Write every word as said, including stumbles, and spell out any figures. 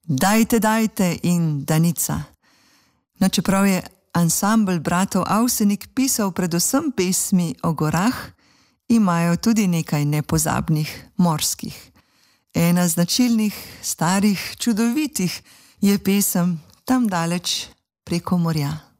Dajte, dajte in Danica. No, čeprav je ansambl bratov Avsenik pisal predvsem pesmi o gorah, imajo tudi nekaj nepozabnih morskih. Ena značilnih, starih, čudovitih je pesem Tam daleč preko morja.